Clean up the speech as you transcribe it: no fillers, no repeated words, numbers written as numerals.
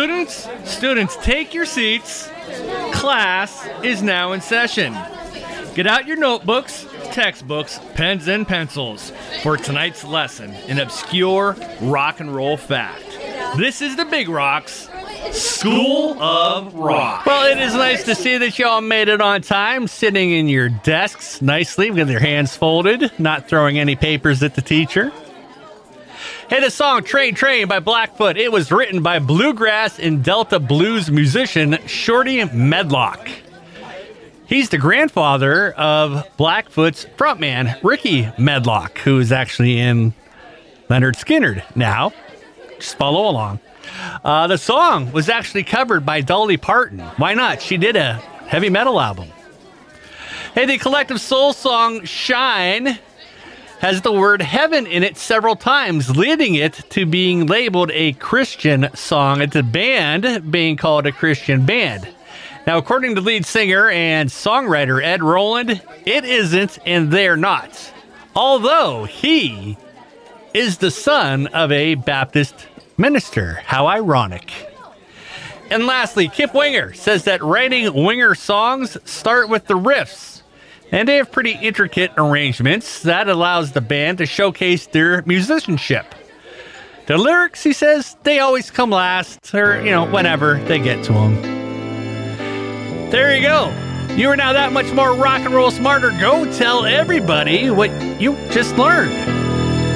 Students, take your seats. Class is now in session. Get out your notebooks, textbooks, pens, and pencils for tonight's lesson in obscure rock and roll fact. This is the Big Rocks School of Rock. Well, it is nice to see that y'all made it on time, sitting in your desks nicely with your hands folded, not throwing any papers at the teacher. Hey, the song Train Train by Blackfoot. It was written by bluegrass and Delta blues musician Shorty Medlock. He's the grandfather of Blackfoot's frontman, Ricky Medlock, who is actually in Lynyrd Skynyrd now. Just follow along. The song was actually covered by Dolly Parton. Why not? She did a heavy metal album. Hey, the collective soul song Shine has the word heaven in it several times, leading it to being labeled a Christian song. It's a band being called a Christian band. Now, according to lead singer and songwriter Ed Roland, it isn't and they're not. Although he is the son of a Baptist minister. How ironic. And lastly, Kip Winger says that writing Winger songs start with the riffs. And they have pretty intricate arrangements that allows the band to showcase their musicianship. The lyrics, he says, they always come last, or, whenever they get to them. There you go. You are now that much more rock and roll smarter. Go tell everybody what you just learned.